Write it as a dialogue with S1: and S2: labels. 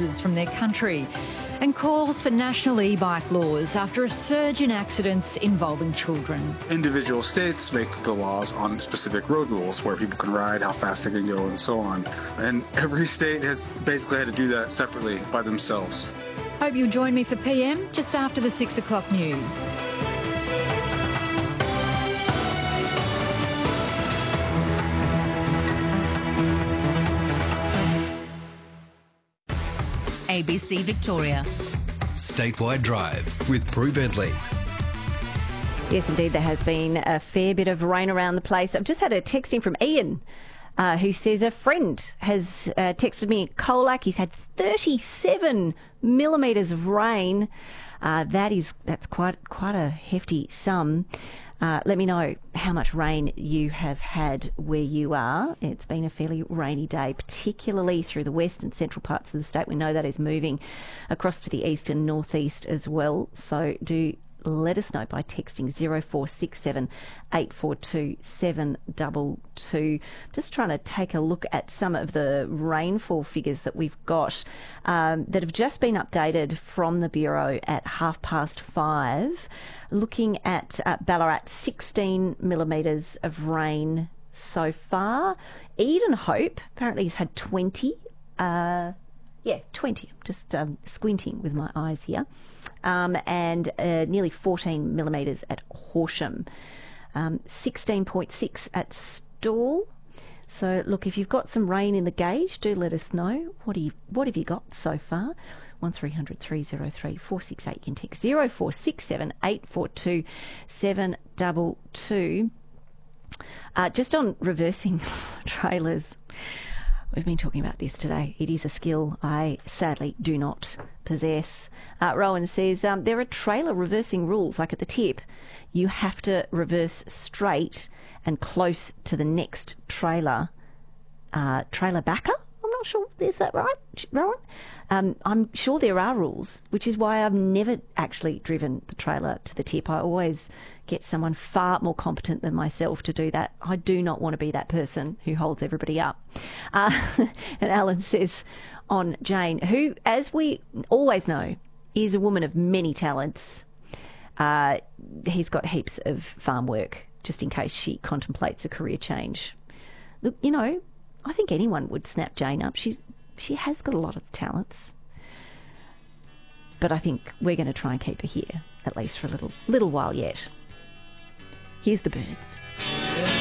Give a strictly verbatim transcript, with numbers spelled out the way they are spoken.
S1: voices from their country, and calls for national e-bike laws after a surge in accidents involving children.
S2: Individual states make the laws on specific road rules where people can ride, how fast they can go, and so on. And every state has basically had to do that separately by themselves.
S1: Hope you'll join me for P M just after the six o'clock news.
S3: A B C Victoria.
S4: Statewide Drive with Prue Bentley.
S5: Yes, indeed, there has been a fair bit of rain around the place. I've just had a text in from Ian, uh, who says a friend has uh, texted me at Colac. He's had thirty-seven millimetres of rain. Uh, that is, that's quite quite a hefty sum. Uh, let me know how much rain you have had where you are. It's been a fairly rainy day, particularly through the west and central parts of the state. We know that is moving across to the east and northeast as well. So do let us know by texting zero four six seven eight four two seven two two. Just trying to take a look at some of the rainfall figures that we've got um, that have just been updated from the Bureau at half past five. Looking at uh, Ballarat, sixteen millimetres of rain so far. Eden Hope apparently has had twenty. Uh, yeah, twenty. I'm just um, squinting with my eyes here. Um, and uh, nearly fourteen millimetres at Horsham. Um, sixteen point six at Stawell. So, look, if you've got some rain in the gauge, do let us know. What, do you, what have you got so far? one three hundred three oh three four six eight. You can text zero four six seven eight four two seven two two. Uh, just on reversing trailers, we've been talking about this today. It is a skill I sadly do not possess. Uh, Rowan says um, there are trailer reversing rules, like at the tip. You have to reverse straight and close to the next trailer, uh, trailer backer. I'm not sure, is that right, Rowan? Um, I'm sure there are rules, which is why I've never actually driven the trailer to the tip. I always get someone far more competent than myself to do that. I do not want to be that person who holds everybody up. Uh, and Alan says on Jane, who, as we always know, is a woman of many talents. Uh, he's got heaps of farm work, just in case she contemplates a career change. Look, you know, I think anyone would snap Jane up. She's She has got a lot of talents. But I think we're going to try and keep her here, at least for a little little while yet. Here's the Birds.